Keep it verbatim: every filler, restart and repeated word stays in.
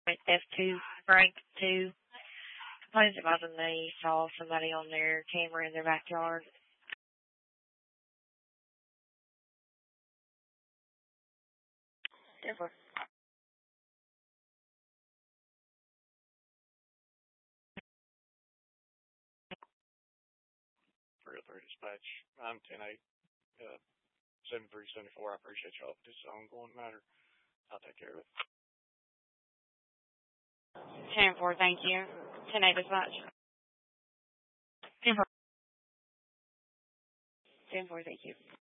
F two, Frank two. Complains about when they saw somebody on their camera in their backyard. Denver. three oh three dispatch. I'm ten eight, uh, seven three seven four. I appreciate y'all. This is an ongoing matter. I'll take care of it. ten four, thank you. ten eight dispatch. ten four. ten four, thank you.